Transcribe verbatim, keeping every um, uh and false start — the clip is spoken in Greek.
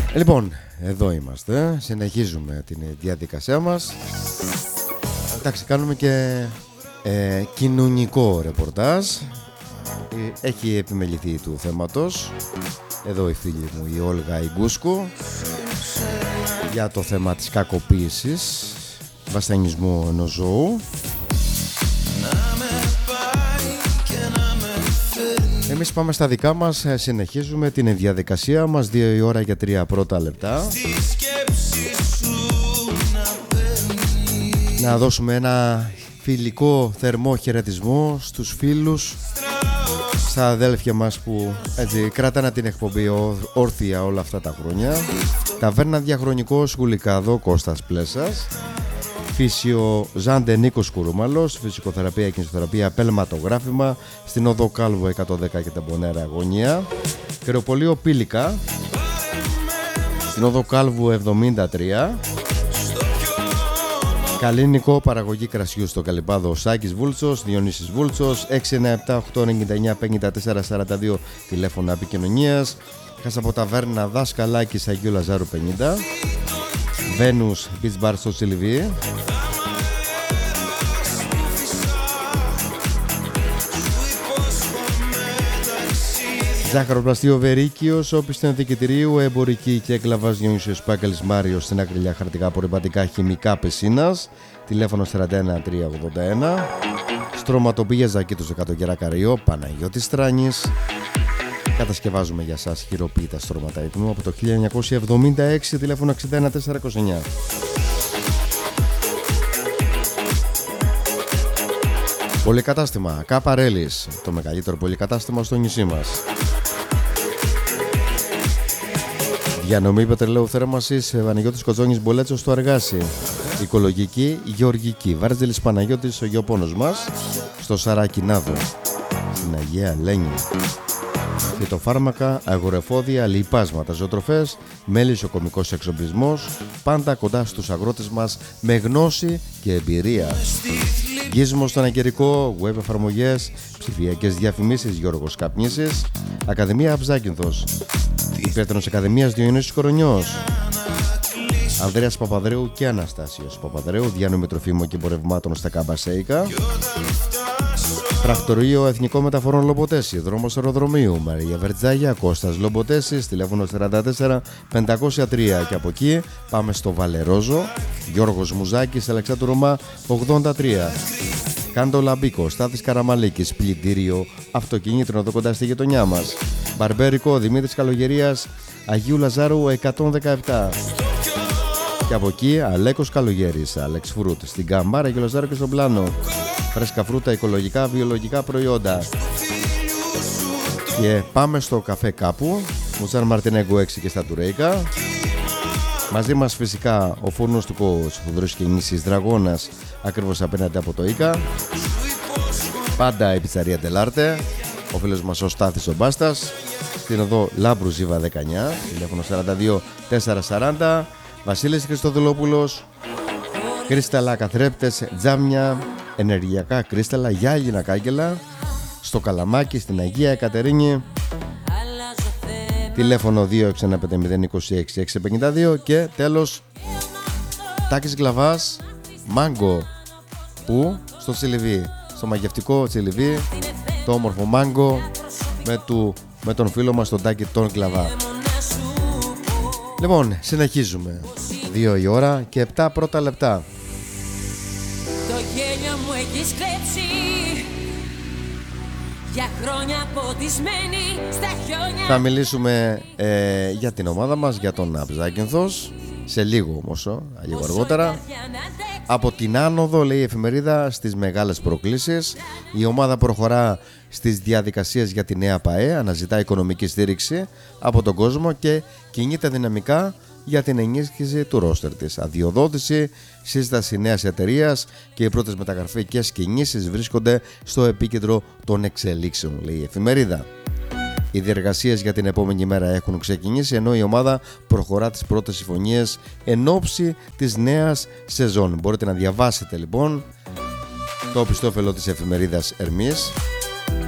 Λοιπόν, εδώ είμαστε, συνεχίζουμε την διαδικασία μας. Εντάξει, κάνουμε και ε, κοινωνικό ρεπορτάζ. Έχει επιμεληθεί του θέματος. Εδώ η φίλη μου η Όλγα Ιγκούσκου για το θέμα της κακοποίησης, βασανισμού ενός ζώου. Εμείς πάμε στα δικά μας, συνεχίζουμε την διαδικασία μας, δύο η ώρα για τρία πρώτα λεπτά. Να δώσουμε ένα φιλικό θερμό χαιρετισμό στους φίλους, στα αδέλφια μας που έτσι κράτανα την εκπομπή όρθια όλα αυτά τα χρόνια. Ταβέρνα Διαχρονικός Γουλικάδο Κώστας Πλέσας, Φύσιο Ζάντε Νίκος Κουρουμάλος, Φυσικοθεραπεία και Κινησιοθεραπεία Πελματογράφημα στην Οδό Κάλβο εκατόν δέκα και Τεμπονέρα Αγωνία, Κρεοπολείο Πήλικα στην Οδό Κάλβου εβδομήντα τρία, Καλλίνικο παραγωγή κρασιού στο Καλυπάδο Σάκης Βούλτσος, Διονύσης Βούλτσος, έξι εννιά επτά οκτώ εννιά εννιά πέντε τέσσερα σαράντα δύο τηλέφωνα επικοινωνίας. Χασαποταβέρνα Δάσκαλάκης Αγίου Λαζάρου πενήντα, Βένους Beach Bar στο Τσιλιβί, Ζάχαροπλαστείο Βερίκιος, όπισθεν δικητηρίου, εμπορική και έκλαβας Διονύσιος Πάγκαλης Μάριος στην Ακριλιά χαρτικά απορριπαντικά χημικά Πεσίνας, τηλέφωνο σαράντα ένα τριακόσια ογδόντα ένα, Στρωματοπήγια Ζακίτος εκατό Γερακαριό, Παναγιώτης Τράνης. Κατασκευάζουμε για σας χειροποίητα στρώματα ύπνου από το χίλια εννιακόσια εβδομήντα έξι, τηλέφωνο εξήντα ένα τετρακόσια είκοσι εννιά. Πολυκατάστημα Καπαρέλης, το μεγαλύτερο πολυκατάστημα στο νησί μας. Διανομή πετρελαίου θέρμανσης Παναγιώτης Κοτζόνης Μπολέτσος στο Αργάσι. Οικολογική Γεωργική Βάρτζελης Παναγιώτης ο γεωπόνος μας στο Σαρακινάδο, στην Αγία Λένη. Φυτοφάρμακα, αγορεφόδια, λιπάσματα, ζωοτροφές, μέλισσοκομικός εξοπλισμός, πάντα κοντά στους αγρότες μας με γνώση και εμπειρία. Γύσμο στον Αγκερικό, web εφαρμογές, ψηφιακές διαφημίσεις Γιώργος Καπνίσης, Ακαδημία Αψάκυνθος, υπεύθυνος Ακαδημίας Διονύσης Κορονιός, Ανδρέας Παπαδρέου και Αναστάσιος Παπαδρέου, διάνομη τροφίμων και εμπορευμάτων στα Καμπασέικα. Πρακτορείο Εθνικών Μεταφορών Λομποτέση, δρόμος αεροδρομίου Μαρία Βερτζάγια, Κώστας Λομποτέσης, τηλέφωνο σαράντα τέσσερα πεντακόσια τρία, και από εκεί πάμε στο Βαλερόζο, Γιώργος Μουζάκης, Αλεξάνδρου Ρωμά ογδόντα τρία. Κάντο Λαμπίκο, Στάθης Καραμαλίκης, πλυντήριο αυτοκινήτων εδώ κοντά στη γειτονιά μας. Μπαρμπέρικο, Δημήτρης Καλογερίας, Αγίου Λαζάρου εκατόν δεκαεπτά. Και από εκεί Αλέκος Καλογέρης, Άλεξ Φρούτ, στην Καμάρα, Αγίου Λαζάρου και στον Πλάνο. Φρέσκα φρούτα, οικολογικά, βιολογικά προϊόντα. Και πάμε στο καφέ κάπου, Μουτσάν Μαρτινέγκου έξι και στα Τουρέικα. Μαζί μας φυσικά ο φούρνος του Κόους, Φουδρός και Νήσης Δραγώνας, ακριβώς απέναντι από το Ίκα. Πάντα η πιτσαρία Τελάρτε, ο φίλος μας ο Στάθης ο Μπάστας, στην οδό Λάμπρου Ζήβα δεκαεννιά, τηλέφωνο σαράντα δύο τετρακόσια σαράντα. Βασίλης Χριστοδουλόπουλος, κρίσταλα, καθρέπτες, τζάμια, ενεργειακά κρίσταλα, γυάλινα κάγκελα, στο Καλαμάκι, στην Αγία Εκατερίνη, τηλέφωνο δύο έξι ένα πέντε μηδέν δύο έξι έξι πέντε δύο. Και τέλος Τάκης Γκλαβάς, μάγκο, που στο Τσιλιβί, στο μαγευτικό Τσιλιβί, το όμορφο μάγκο με, του, με τον φίλο μας τον Τάκη τον Γκλαβά. Λοιπόν, συνεχίζουμε. Δύο η ώρα και επτά πρώτα λεπτά. Το γέλιο μου έχεις κλέψει, για χρόνια ποτισμένη στα χιόνια. Θα μιλήσουμε ε, για την ομάδα μας, για τον Αψάκυνθος, σε λίγο όμως, ο, λίγο αργότερα. Από την άνοδο, λέει η εφημερίδα, στις μεγάλες προκλήσεις. Η ομάδα προχωρά στις διαδικασίες για τη νέα ΠΑΕ, αναζητά οικονομική στήριξη από τον κόσμο και κινείται δυναμικά για την ενίσχυση του ρόστερ της. Αδειοδότηση, σύσταση νέας εταιρείας και οι πρώτες μεταγραφικές κινήσεις βρίσκονται στο επίκεντρο των εξελίξεων, λέει η εφημερίδα. Οι διεργασίες για την επόμενη μέρα έχουν ξεκινήσει, ενώ η ομάδα προχωρά τις πρώτες συμφωνίες εν ώψη της νέας σεζόν. Μπορείτε να διαβάσετε λοιπόν το οπισθόφυλλο της εφημερίδας Ερμής